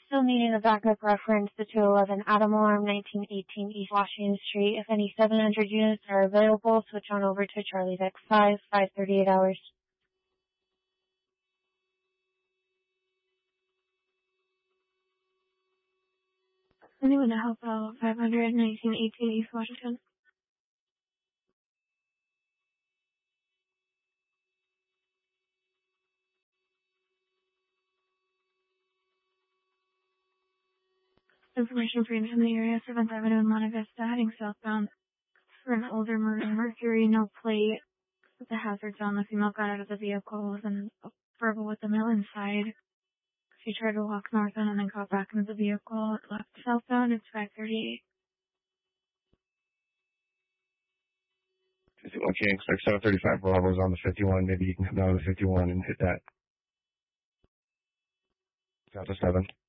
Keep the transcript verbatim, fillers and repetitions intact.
Still needing a backup reference, the two eleven Adam Alarm, nineteen eighteen East Washington Street. If any seven hundred units are available, switch on over to Charlie Deck five, five thirty-eight hours. Anyone to help out? five hundred, nineteen eighteen East Washington. Information for you from the area, seventh Avenue in Monte Vista, heading southbound for an older Mercury, no plate, with the hazards on. The female got out of the vehicle with a verbal with the male inside. She tried to walk northbound and then got back into the vehicle. Left southbound, it's five thirty-eight. Okay, expect seven thirty-five Bravo's on the fifty-one. Maybe you can come down to the fifty-one and hit that. Got the seven.